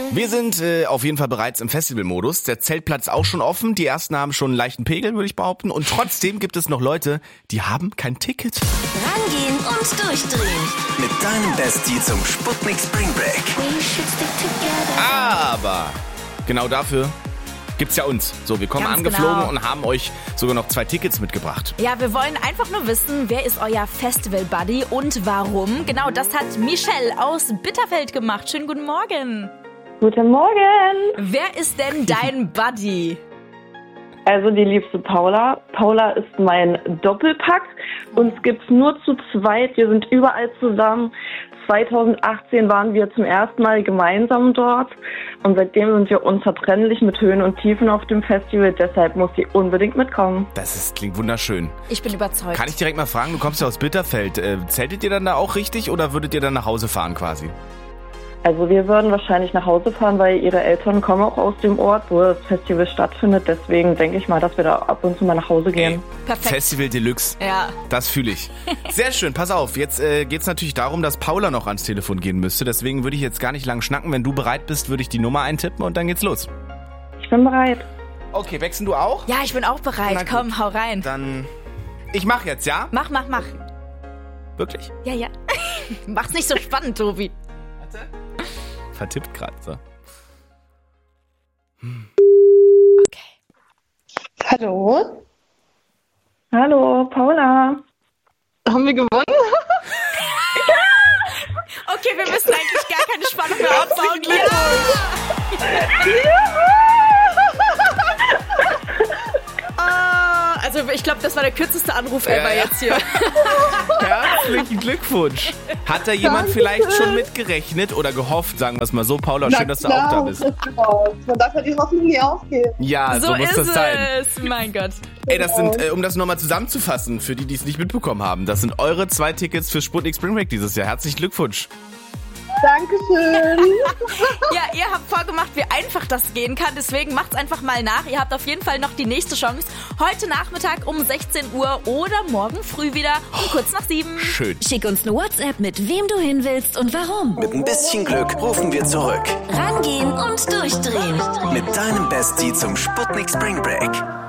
Wir sind auf jeden Fall bereits im Festivalmodus. Der Zeltplatz auch schon offen. Die ersten haben schon einen leichten Pegel, würde ich behaupten. Und trotzdem gibt es noch Leute, die haben kein Ticket. Rangehen und durchdrehen. Mit deinem Bestie zum Sputnik Spring Break. Aber genau dafür gibt's ja uns. So, wir kommen Ganz angeflogen genau. und haben euch sogar noch 2 Tickets mitgebracht. Ja, wir wollen einfach nur wissen, wer ist euer Festival-Buddy und warum? Genau, das hat Michelle aus Bitterfeld gemacht. Schönen guten Morgen. Guten Morgen. Wer ist denn dein Buddy? Also die liebste Paula. Paula ist mein Doppelpack. Uns gibt's nur zu zweit. Wir sind überall zusammen. 2018 waren wir zum ersten Mal gemeinsam dort. Und seitdem sind wir unzertrennlich mit Höhen und Tiefen auf dem Festival. Deshalb muss sie unbedingt mitkommen. Klingt wunderschön. Ich bin überzeugt. Kann ich direkt mal fragen, du kommst ja aus Bitterfeld. Zeltet ihr dann da auch richtig oder würdet ihr dann nach Hause fahren quasi? Also wir würden wahrscheinlich nach Hause fahren, weil ihre Eltern kommen auch aus dem Ort, wo das Festival stattfindet. Deswegen denke ich mal, dass wir da ab und zu mal nach Hause gehen. Perfekt. Festival Deluxe. Ja. Das fühle ich. Sehr schön, pass auf. Jetzt geht's natürlich darum, dass Paula noch ans Telefon gehen müsste. Deswegen würde ich jetzt gar nicht lang schnacken. Wenn du bereit bist, würde ich die Nummer eintippen und dann geht's los. Ich bin bereit. Okay, wechseln du auch? Ja, ich bin auch bereit. Na gut. Komm, hau rein. Dann... Ich mach jetzt, ja? Mach. Wirklich? Ja. Mach's nicht so spannend, Tobi. Warte. Vertippt gerade, so. Okay. Hallo? Hallo, Paula. Haben wir gewonnen? Okay, wir müssen eigentlich gar keine Spannung mehr aufbauen. Also ich glaube, das war der kürzeste Anruf ever jetzt hier. Herzlichen Glückwunsch. Hat da jemand vielleicht schon mitgerechnet oder gehofft, sagen wir es mal so. Paula, schön, dass du auch da bist. Man darf ja die Hoffnung nie aufgeben. Ja, so muss ist das sein. es. Mein Gott. Ey, das sind, um das nochmal zusammenzufassen, für die, die es nicht mitbekommen haben, das sind eure 2 Tickets für Sputnik Spring Break dieses Jahr. Herzlichen Glückwunsch. Dankeschön. Ja, ihr habt vorgemacht, wie einfach das gehen kann. Deswegen macht's einfach mal nach. Ihr habt auf jeden Fall noch die nächste Chance. Heute Nachmittag um 16 Uhr oder morgen früh wieder um kurz nach 7. Schön. Schick uns eine WhatsApp mit wem du hin willst und warum. Mit ein bisschen Glück rufen wir zurück. Rangehen und durchdrehen. Mit deinem Bestie zum Sputnik Spring Break.